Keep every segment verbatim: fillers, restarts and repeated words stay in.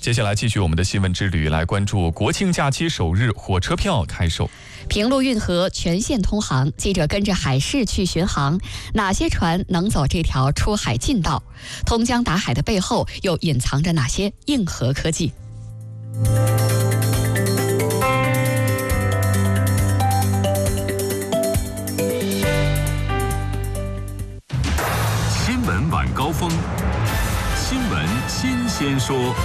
接下来继续我们的新闻之旅，来关注国庆假期首日火车票开售。 平陆运河全线通航，记者跟着海事去巡航，哪些船能走这条出海近道？通江达海的背后又隐藏着哪些硬核科技？ 新闻晚高峰，新闻新鲜说。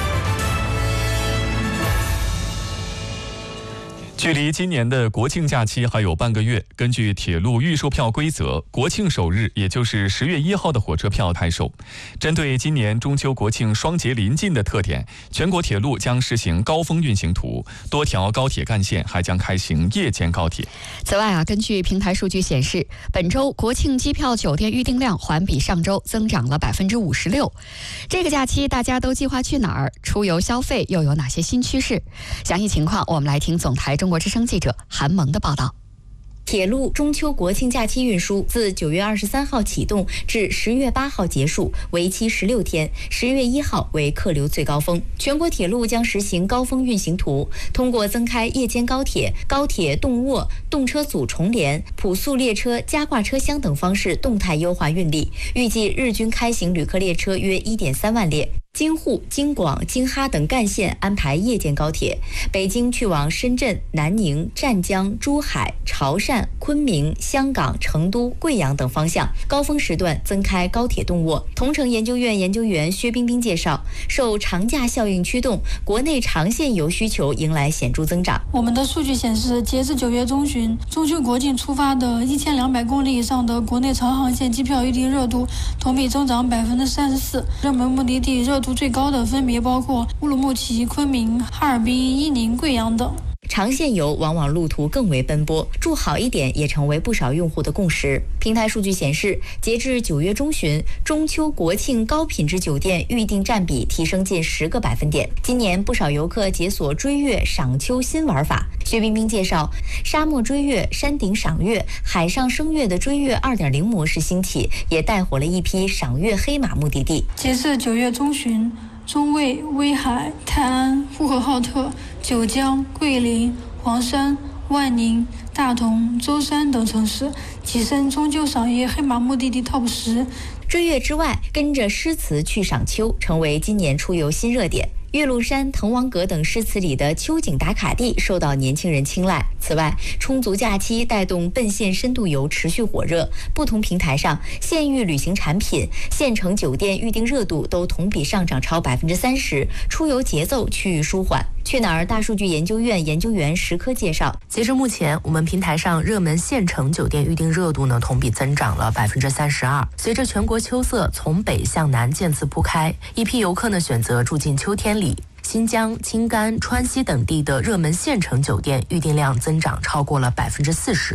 距离今年的国庆假期还有半个月，根据铁路预售票规则，国庆首日，也就是十月一号的火车票开售。针对今年中秋国庆双节临近的特点，全国铁路将实行高峰运行图，多条高铁干线还将开行夜间高铁。 此外啊，根据平台数据显示，本周国庆机票酒店预订量环比上周增长了百分之五十六。这个假期大家都计划去哪儿？出游消费又有哪些新趋势？详细情况，我们来听总台中国之声记者韩萌的报道。 铁路中秋国庆假期运输自九月二十三号启动至十月八号结束，为期十六天。十月一号为客流最高峰。全国铁路将实行高峰运行图，通过增开夜间高铁、高铁动卧、动车组重联、普速列车加挂车厢等方式动态优化运力，预计日均开行旅客列车约 一点三万列。京沪、京广、京哈等干线安排夜间高铁，北京去往深圳、南宁、湛江、珠海、潮汕、昆明、香港、成都、贵阳等方向，高峰时段增开高铁动卧。同城研究院研究员薛冰冰介绍，受长假效应驱动，国内长线游需求迎来显著增长。 我们的数据显示，截至九月中旬，中秋国庆出发的一千两百公里以上的国内长航线机票预订热度同比增长百分之三十四，热门目的地热度最高的分别包括乌鲁木齐、昆明、哈尔滨、伊宁、贵阳等。 长线游往往路途更为奔波，住好一点也成为不少用户的共识。平台数据显示，截至九月中旬，中秋国庆高品质酒店预订占比提升近十个百分点。今年不少游客解锁追月赏秋新玩法。薛冰冰介绍，沙漠追月、山顶赏月、海上升月的追月 二点零 模式兴起，也带火了一批赏月黑马目的地。 截至九月中旬，中卫、威海、泰安、呼和浩特、九江、桂林、黄山、万宁、大同、舟山等城市跻身中秋赏月黑马目的地 top 十。 追月之外，跟着诗词去赏秋成为今年出游新热点。岳麓山、滕王阁等诗词里的秋景打卡地受到年轻人青睐。此外，充足假期带动奔现深度游持续火热，不同平台上县域旅行产品、县城酒店预订热度都同比上涨超百分之三十，出游节奏趋于舒缓。去哪儿大数据研究院研究员石科介绍， 截至目前，我们平台上热门县城酒店预订热度呢同比增长了百分之三十二。随着全国秋色从北向南渐次铺开，一批游客呢选择住进秋天里。新疆、青甘、川西等地的热门县城酒店预订量增长超过了百分之四十。